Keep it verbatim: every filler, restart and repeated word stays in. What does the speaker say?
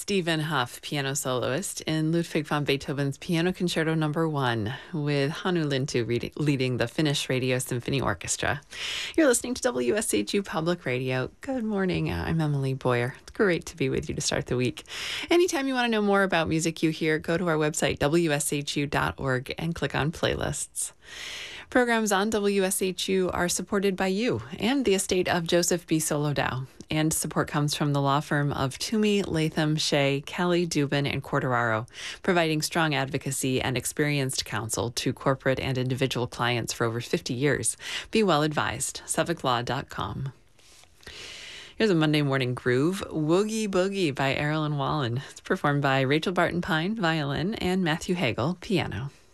Stephen Huff, piano soloist in Ludwig van Beethoven's Piano Concerto Number One, with Hannu Lintu reading, leading the Finnish Radio Symphony Orchestra. You're listening to W S H U Public Radio. Good morning. I'm Emily Boyer. It's great to be with you to start the week. Anytime you want to know more about music you hear, go to our website, W S H U dot org, and click on playlists. Programs on W S H U are supported by you and the estate of Joseph B. Solodow, and support comes from the law firm of Toomey, Latham, Shea, Kelly, Dubin, and Quartararo, providing strong advocacy and experienced counsel to corporate and individual clients for over fifty years. Be well advised. Suffolk Law dot com. Here's a Monday morning groove, Woogie Boogie by Errol and Wallen. It's performed by Rachel Barton Pine, violin, and Matthew Hagel, piano.